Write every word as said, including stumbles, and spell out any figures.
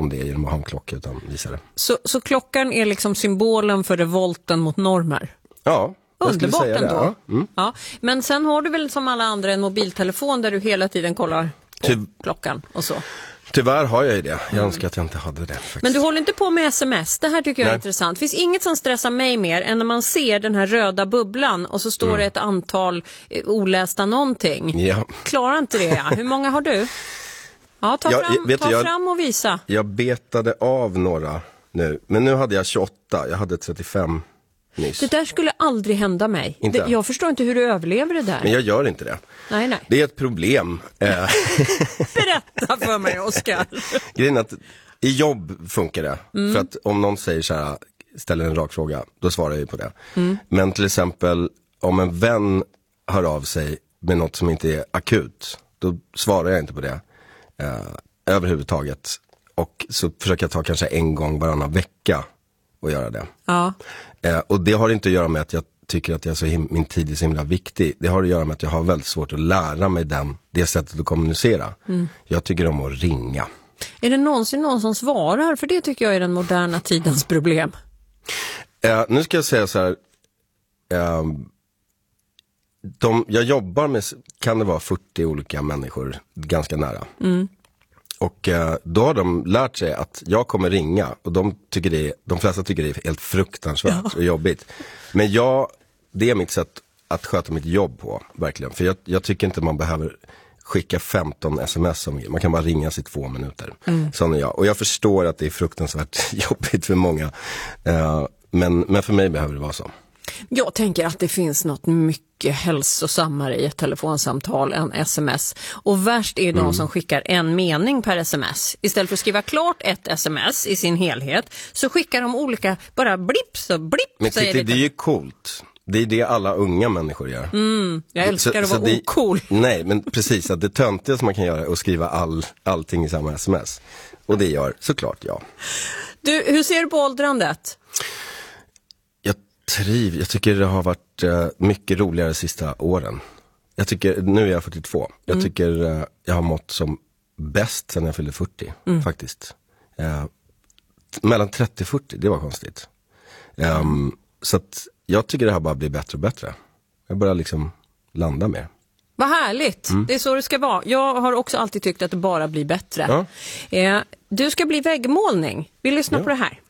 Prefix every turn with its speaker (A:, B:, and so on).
A: om det genom att ha en klocka utan visa det.
B: Så, så klockan är liksom symbolen för revolten mot normer?
A: Ja, jag skulle
B: Underbart
A: säga det.
B: ändå.
A: Ja. Mm.
B: Ja. Men sen har du väl som alla andra en mobiltelefon där du hela tiden kollar på
A: Ty-
B: klockan och så.
A: Tyvärr har jag ju det. Jag önskar att jag inte hade det. Faktiskt.
B: Men du håller inte på med sms. Det här tycker jag är
A: Nej.
B: intressant. Det finns inget som stressar mig mer än när man ser den här röda bubblan och så står mm. det ett antal eh, olästa någonting.
A: Ja.
B: Klarar inte det. Ja. Hur många har du? Ja, ta,
A: Jag,
B: fram,
A: vet
B: ta
A: du, jag,
B: fram och visa.
A: Jag betade av några nu. Men nu hade jag tjugoåtta. Jag hade trettiofem nyss.
B: Det där skulle aldrig hända mig.
A: Inte.
B: Det, jag förstår inte hur du överlever det där.
A: Men jag gör inte det.
B: Nej, nej.
A: Det är ett problem.
B: Berätta för mig, Oskar.
A: Grejen är att i jobb funkar det. Mm. För att om någon säger så här, ställer en rak fråga, då svarar jag ju på det. Mm. Men till exempel om en vän hör av sig med något som inte är akut, då svarar jag inte på det eh, överhuvudtaget. Och så försöker jag ta kanske en gång varannan vecka och göra det.
B: Ja.
A: Eh, och det har inte att göra med att jag tycker att jag är så him- min tid är så himla viktig. Det har att göra med att jag har väldigt svårt att lära mig den, det sättet att kommunicera. Mm. Jag tycker om att ringa.
B: Är det någonsin någon som svarar? För det tycker jag är den moderna tidens problem.
A: Eh, nu ska jag säga så här. Eh, de, jag jobbar med, kan det vara fyrtio olika människor ganska nära. Mm. Och eh, då har de lärt sig att jag kommer ringa. Och de, tycker det är, de flesta tycker det är helt fruktansvärt ja. och jobbigt. Men jag, det är mitt sätt att sköta mitt jobb på, verkligen. För jag, jag tycker inte man behöver skicka femton sms om. Man kan bara ringa sig två minuter. Mm. Sån är jag. Och jag förstår att det är fruktansvärt jobbigt för många. Uh, men, men för mig behöver det vara så.
B: Jag tänker att det finns något mycket hälsosammare i ett telefonsamtal än sms. Och värst är de mm. som skickar en mening per sms. Istället för att skriva klart ett sms i sin helhet så skickar de olika, bara blips och blipp.
A: Men titta, det, det är ju coolt. Det är det alla unga människor gör.
B: Mm, jag älskar så, att vara
A: det,
B: ocool.
A: Nej, men precis. Att det töntiga som man kan göra är att skriva all, allting i samma sms. Och det gör såklart jag.
B: Du, hur ser du på åldrandet?
A: Jag triv, jag tycker det har varit uh, mycket roligare de sista åren. Jag tycker, nu är jag fyrtiotvå. Jag mm. tycker uh, jag har mått som bäst sedan jag fyllde fyrtio, mm. faktiskt. Uh, mellan trettio och fyrtio, det var konstigt. Um, mm. Så att jag tycker det här bara blir bättre och bättre. Jag börjar liksom landa mer.
B: Vad härligt, mm. det är så det ska vara. Jag har också alltid tyckt att det bara blir bättre. Ja. Eh, du ska bli väggmålning. Vi lyssnar ja. på det här.